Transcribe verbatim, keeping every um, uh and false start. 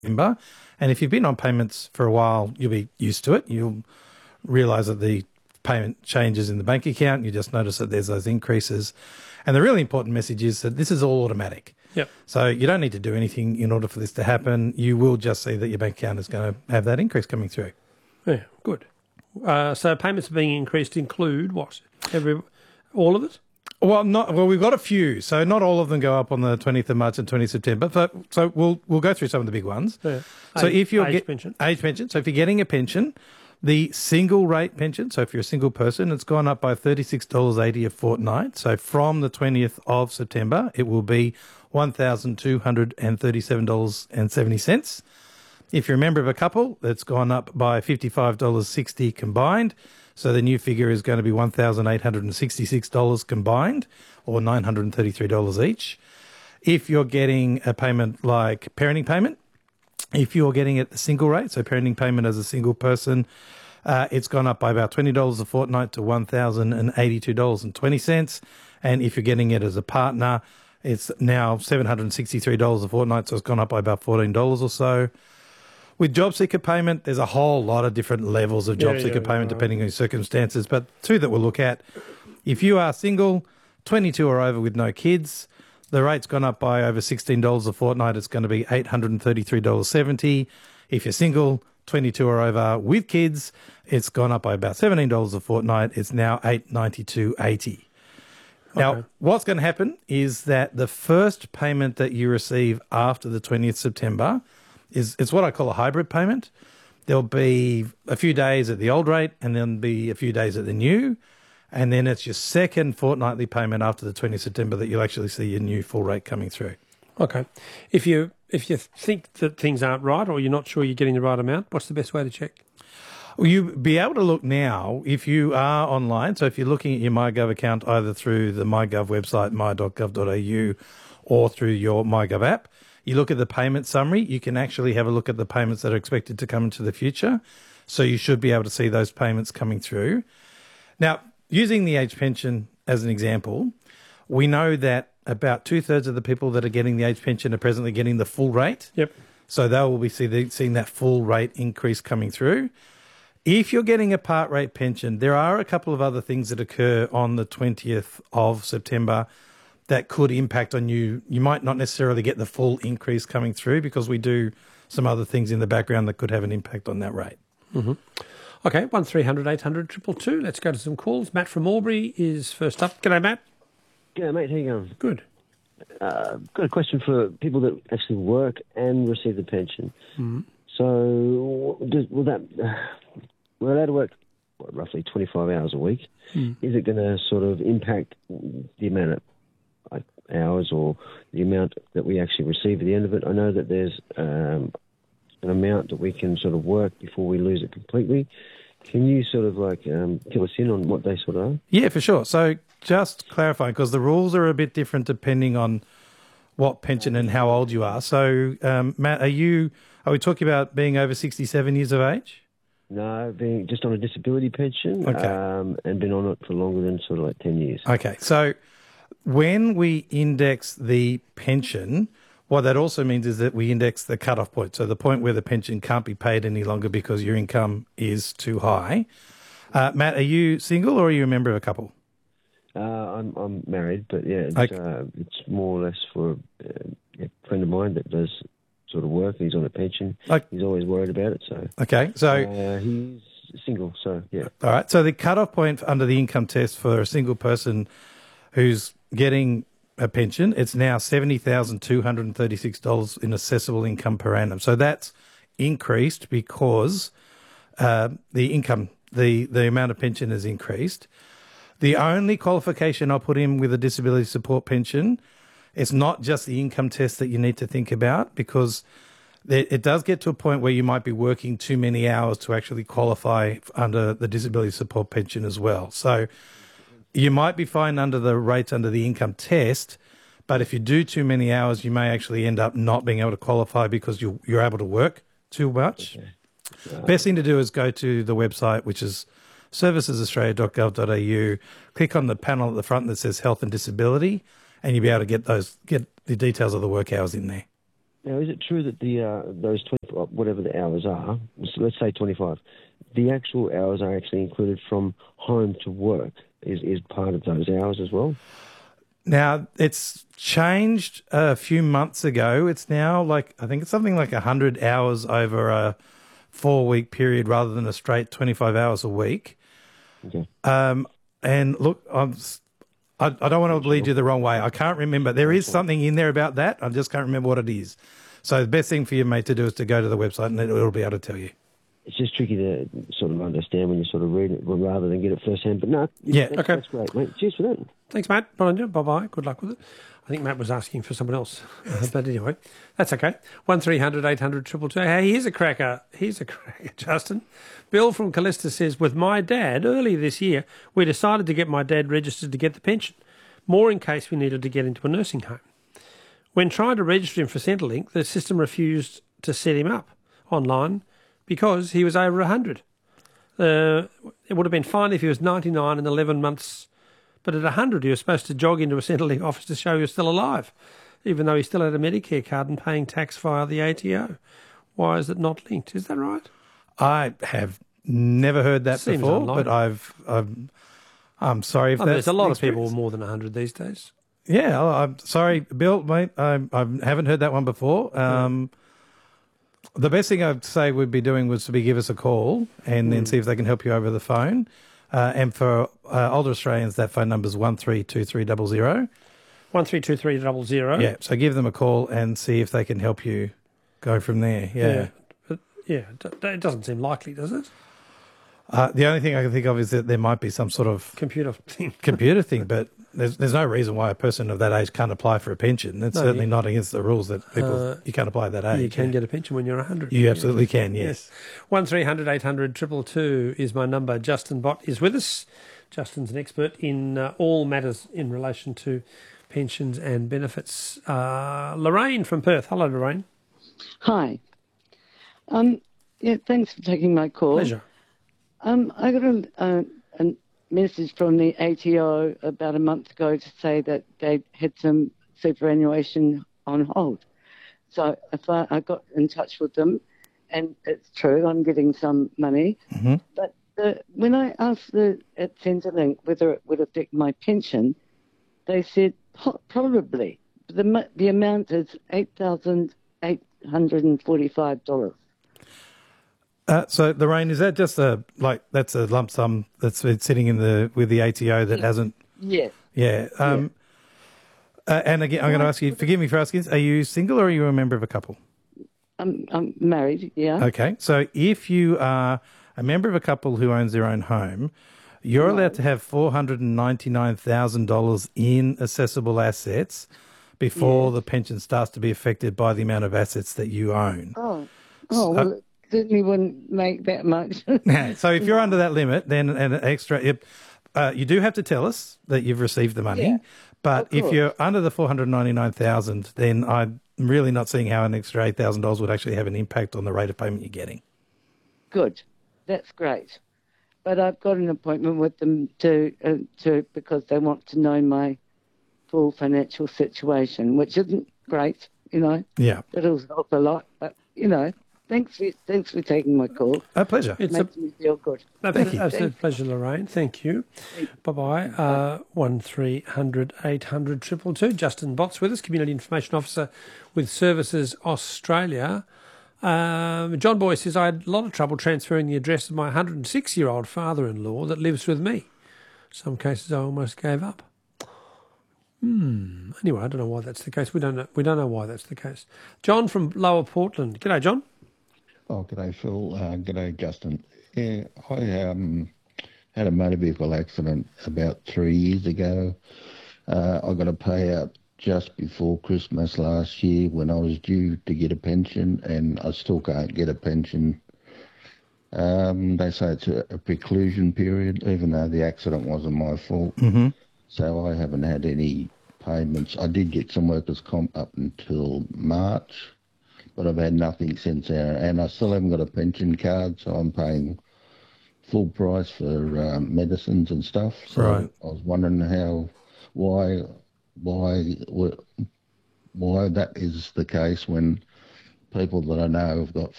September. And if you've been on payments for a while, you'll be used to it. You'll realise that the payment changes in the bank account. You just notice that there's those increases. And the really important message is that this is all automatic. Yep. So you don't need to do anything in order for this to happen. You will just see that your bank account is going to have that increase coming through. Yeah, good. Uh, so payments being increased include what? Every, all of it? Well, not well. We've got a few, so not all of them go up on the twentieth of March and twentieth of September. But so we'll we'll go through some of the big ones. Yeah. So age, if you're age get, pension, age pension. So if you're getting a pension, the single rate pension. So if you're a single person, it's gone up by thirty six dollars eighty a fortnight. So from the twentieth of September, it will be one thousand two hundred and thirty seven dollars and seventy cents. If you're a member of a couple, that's gone up by fifty five dollars sixty combined. So the new figure is going to be one thousand eight hundred and sixty six dollars combined, or nine hundred and thirty three dollars each. If you're getting a payment like parenting payment, if you're getting it a single rate, so parenting payment as a single person, uh, it's gone up by about twenty dollars a fortnight to one thousand and eighty two dollars and twenty cents. And if you're getting it as a partner, it's now seven hundred and sixty three dollars a fortnight, so it's gone up by about fourteen dollars or so. With job seeker payment, there's a whole lot of different levels of job Yeah, seeker yeah, payment right. depending on your circumstances, but two that we'll look at. If you are single, twenty-two or over with no kids, the rate's gone up by over sixteen dollars a fortnight. It's going to be eight hundred and thirty-three dollars seventy. If you're single, twenty-two or over with kids, it's gone up by about seventeen dollars a fortnight. It's now eight hundred ninety-two dollars eighty. Now, Okay. what's going to happen is that the first payment that you receive after the twentieth of September is it's what I call a hybrid payment. There'll be a few days at the old rate and then be a few days at the new. And then it's your second fortnightly payment after the twentieth of September that you'll actually see your new full rate coming through. Okay. If you if you think that things aren't right or you're not sure you're getting the right amount, what's the best way to check? Well, you'll be able to look now if you are online. So if you're looking at your MyGov account either through the MyGov website, my dot gov dot a u, or through your MyGov app, you look at the payment summary, you can actually have a look at the payments that are expected to come into the future. So you should be able to see those payments coming through. Now, using the age pension as an example, we know that about two-thirds of the people that are getting the age pension are presently getting the full rate. Yep. So they will be see, seeing that full rate increase coming through. If you're getting a part rate pension, there are a couple of other things that occur on the twentieth of September that could impact on you. You might not necessarily get the full increase coming through because we do some other things in the background that could have an impact on that rate. Mm-hmm. Okay, one three hundred eight hundred two two two. Let's go to some calls. Matt from Albury is first up. G'day, Matt. Yeah, mate, how you going? Good. Uh, got a question for people that actually work and receive the pension. Mm-hmm. So, does, will that uh, we're allowed to work what, roughly twenty-five hours a week? Mm. Is it going to sort of impact the amount of like hours or the amount that we actually receive at the end of it? I know that there's um, an amount that we can sort of work before we lose it completely. Can you sort of like um, fill us in on what they sort of are? Yeah, for sure. So just clarifying, because the rules are a bit different depending on what pension and how old you are. So, um, Matt, are you? Are we talking about being over sixty-seven years of age? No, being just on a disability pension, Okay. um, and been on it for longer than sort of like ten years. Okay, so when we index the pension, what that also means is that we index the cut-off point, so the point where the pension can't be paid any longer because your income is too high. Uh, Matt, are you single or are you a member of a couple? Uh, I'm I'm married, but yeah, it's, Okay. uh, it's more or less for uh, a friend of mine that does sort of work. He's on a pension. Okay. He's always worried about it. So Okay, so uh, he's single. So yeah. all right, so the cut-off point under the income test for a single person who's getting a pension, it's now seventy thousand two hundred and thirty-six dollars in assessable income per annum. So that's increased because uh, the income, the, the amount of pension has increased. The only qualification I'll put in with a disability support pension, it's not just the income test that you need to think about, because it, it does get to a point where you might be working too many hours to actually qualify under the disability support pension as well. So you might be fine under the rates under the income test, but if you do too many hours, you may actually end up not being able to qualify because you, you're able to work too much. Okay. Uh, Best thing to do is go to the website, which is services australia dot gov dot a u, click on the panel at the front that says health and disability, and you'll be able to get those get the details of the work hours in there. Now, is it true that the uh, those twenty, whatever the hours are, so let's say twenty-five, the actual hours are actually included from home to work is, is part of those hours as well? Now, it's changed a few months ago. It's now like, I think it's something like one hundred hours over a four-week period rather than a straight twenty-five hours a week. Okay. Um, and look, I'm, I, I don't want to lead you the wrong way. I can't remember. There is something in there about that. I just can't remember what it is. So the best thing for you, mate, to do is to go to the website and it'll, it'll be able to tell you. It's just tricky to sort of understand when you sort of read it rather than get it firsthand. But no, Yeah, that's, okay. that's great, mate. Cheers for that. Thanks, Matt. Well done you. Bye-bye. Good luck with it. I think Matt was asking for someone else. Uh, but anyway, that's okay. one three hundred eight hundred two two two. Hey, here's a cracker. Here's a cracker, Justin. Bill from Callista says, with my dad, earlier this year, we decided to get my dad registered to get the pension, more in case we needed to get into a nursing home. When trying to register him for Centrelink, the system refused to set him up online because he was over one hundred. Uh, it would have been fine if he was ninety-nine and eleven months, but at one hundred he was supposed to jog into a Centrelink office to show he was still alive, even though he still had a Medicare card and paying tax via the A T O. Why is it not linked? Is that right? I have never heard that Seems before, unlikely. but I've, I've, I'm sorry if Oh, that's there's a lot the of people experience. more than one hundred these days. Yeah, I'm sorry, Bill, mate. I, I haven't heard that one before. Um, the best thing I'd say we'd be doing was to be give us a call and then see if they can help you over the phone. Uh, and for uh, older Australians, that phone number is one three two three zero zero. one three two three double zero. Yeah, so give them a call and see if they can help you go from there. Yeah. Yeah. But, yeah, d- d- it doesn't seem likely, does it? Uh, the only thing I can think of is that there might be some sort of Computer thing. computer thing, but there's there's no reason why a person of that age can't apply for a pension. It's No, certainly you- not against the rules that people Uh, you can't apply at that age. You can yeah. get a pension when you're one hundred. You absolutely can, yes. one three hundred eight hundred two two two is my number. Justin Bott is with us. Justin's an expert in uh, all matters in relation to pensions and benefits. Uh, Lorraine from Perth. Hello, Lorraine. Hi. Um, yeah, thanks for taking my call. Pleasure. Um, I got a, a, a message from the A T O about a month ago to say that they had some superannuation on hold. So if I, I got in touch with them, and it's true, I'm getting some money. Mm-hmm. But the, when I asked the, at Centrelink whether it would affect my pension, they said po- probably. The, mo- the amount is eight thousand eight hundred forty-five dollars. Uh, so, Lorraine, is that just a like that's a lump sum that's been sitting in the with the A T O that hasn't? Yes. Yeah. Um, Uh, and again, I'm going to ask you. Forgive me for asking this: are you single or are you a member of a couple? I'm, I'm married, yeah. Okay. So, if you are a member of a couple who owns their own home, you're allowed to have four hundred and ninety-nine thousand dollars in assessable assets before Yes. the pension starts to be affected by the amount of assets that you own. Oh, oh well, it certainly wouldn't make that much. So if you're under that limit, then an extra, if, uh, you do have to tell us that you've received the money. Yeah, But of if course. you're under the four hundred ninety-nine thousand dollars, then I'm really not seeing how an extra eight thousand dollars would actually have an impact on the rate of payment you're getting. Good, that's great. But I've got an appointment with them to, uh, to because they want to know my full financial situation, which isn't great, you know. Yeah. It'll help a lot, but you know, thanks for thanks for taking my call. A pleasure. It's a Makes me feel good. Thank you. absolute pleasure, Lorraine. Thank you. Bye-bye. Uh, one three hundred eight hundred two two two. Justin Bott's with us, Community Information Officer with Services Australia. Um, John Boy says, I had a lot of trouble transferring the address of my one hundred six-year-old father-in-law that lives with me. Some cases I almost gave up. Hmm. Anyway, I don't know why that's the case. We don't know. We don't know why that's the case. John from Lower Portland. G'day, John. Oh, g'day, Phil. Uh, g'day, Justin. Yeah, I um, had a motor vehicle accident about three years ago. Uh, I got a payout just before Christmas last year when I was due to get a pension, and I still can't get a pension. Um, they say it's a, a preclusion period, even though the accident wasn't my fault. Mm-hmm. So I haven't had any payments. I did get some workers' comp up until March, but I've had nothing since then. And I still haven't got a pension card, so I'm paying full price for um, medicines and stuff. So Right. I was wondering how, why, why, why that is the case when people that I know have got